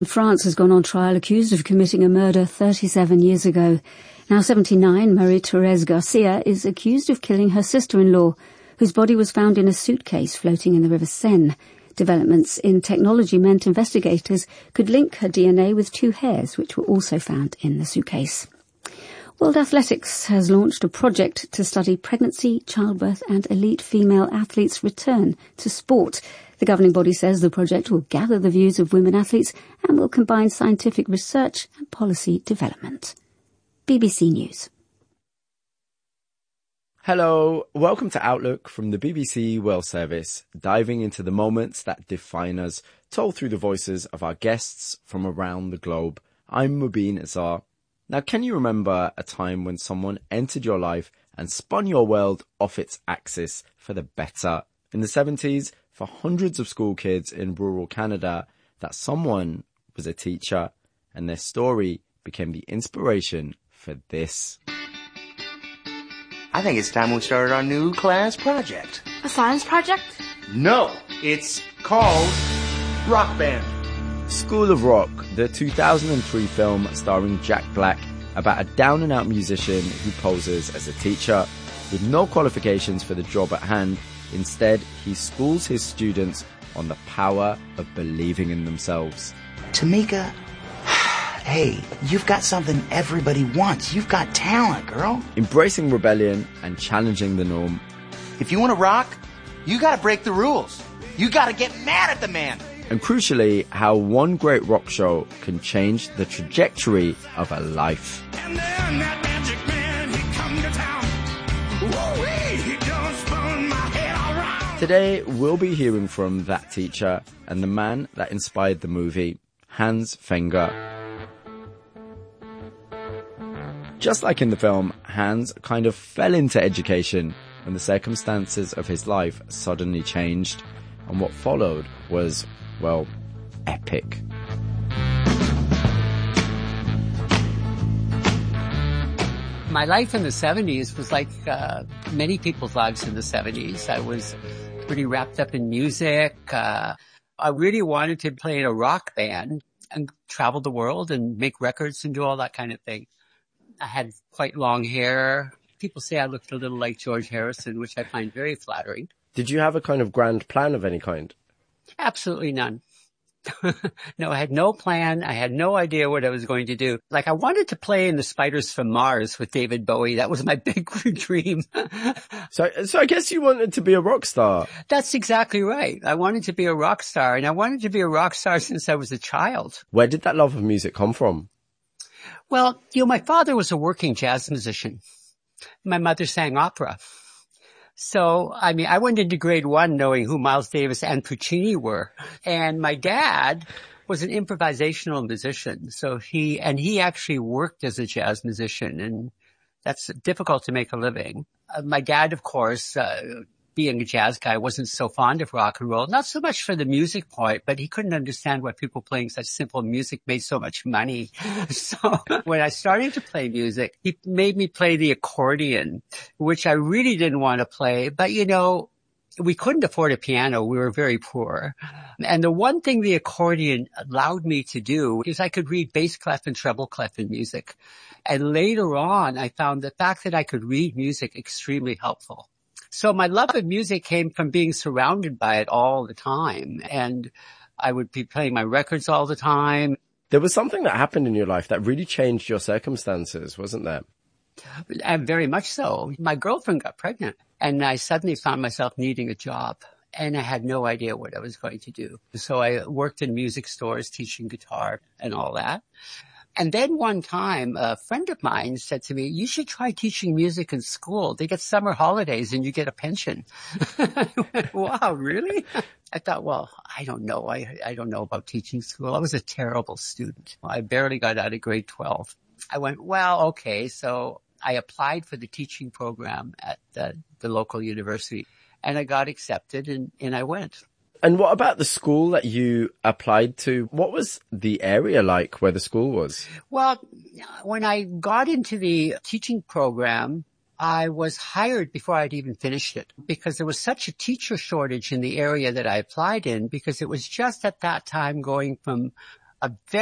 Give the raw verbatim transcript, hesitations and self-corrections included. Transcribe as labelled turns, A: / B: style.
A: France has gone on trial accused of committing a murder thirty-seven years ago. Now seventy-nine, Marie-Thérèse Garcia is accused of killing her sister-in-law, whose body was found in a suitcase floating in the River Seine. Developments in technology meant investigators could link her D N A with two hairs, which were also found in the suitcase. World Athletics has launched a project to study pregnancy, childbirth and elite female athletes' return to sport. The governing body says the project will gather the views of women athletes and will combine scientific research and policy development. B B C News.
B: Hello, welcome to Outlook from the B B C World Service, diving into the moments that define us, told through the voices of our guests from around the globe. I'm Mubin Azar. Now, can you remember a time when someone entered your life and spun your world off its axis for the better? In the seventies, for hundreds of school kids in rural Canada, that someone was a teacher, and their story became the inspiration for this.
C: I think it's time we started our new class project.
D: A science project?
C: No, it's called Rock Band.
B: School of Rock, the two thousand three film starring Jack Black about a down-and-out musician who poses as a teacher. With no qualifications for the job at hand, instead he schools his students on the power of believing in themselves.
E: Tamika, hey, you've got something everybody wants. You've got talent, girl.
B: Embracing rebellion and challenging the norm.
C: If you want to rock, you got to break the rules. You got to get mad at the man.
B: And crucially, how one great rock show can change the trajectory of a life.
F: And then that magic man, he come to town. Woo-wee, he done spun my head around.
B: Today, we'll be hearing from that teacher and the man that inspired the movie, Hans Fenger. Just like in the film, Hans kind of fell into education when the circumstances of his life suddenly changed, and what followed was, well, epic.
G: My life in the seventies was like uh, many people's lives in the seventies. I was pretty wrapped up in music. Uh, I really wanted to play in a rock band and travel the world and make records and do all that kind of thing. I had quite long hair. People say I looked a little like George Harrison, which I find very flattering.
B: Did you have a kind of grand plan of any kind?
G: Absolutely none. No, I had no plan. I had no idea what I was going to do. Like, I wanted to play in the Spiders from Mars with David Bowie. That was my big dream.
B: So, so I guess you wanted to be a rock star.
G: That's exactly right. I wanted to be a rock star, and I wanted to be a rock star since I was a child.
B: Where did that love of music come from?
G: Well, you know, my father was a working jazz musician. My mother sang opera. So, I mean, I went into grade one knowing who Miles Davis and Puccini were. And my dad was an improvisational musician. So he, and he actually worked as a jazz musician, and that's difficult to make a living. Uh, my dad, of course, uh, being a jazz guy, wasn't so fond of rock and roll. Not so much for the music part, but he couldn't understand why people playing such simple music made so much money. So when I started to play music, he made me play the accordion, which I really didn't want to play. But, you know, we couldn't afford a piano. We were very poor. And the one thing the accordion allowed me to do is I could read bass clef and treble clef in music. And later on, I found the fact that I could read music extremely helpful. So my love of music came from being surrounded by it all the time. And I would be playing my records all the time.
B: There was something that happened in your life that really changed your circumstances, wasn't there?
G: And very much so. My girlfriend got pregnant, and I suddenly found myself needing a job. And I had no idea what I was going to do. So I worked in music stores, teaching guitar and all that. And then one time, a friend of mine said to me, you should try teaching music in school. They get summer holidays and you get a pension. I went, wow, really? I thought, well, I don't know. I, I don't know about teaching school. I was a terrible student. I barely got out of grade twelve. I went, well, okay. So I applied for the teaching program at the, the local university, and I got accepted, and, and I went.
B: And what about the school that you applied to? What was the area like where the school was?
G: Well, when I got into the teaching program, I was hired before I'd even finished it, because there was such a teacher shortage in the area that I applied in, because it was just at that time going from a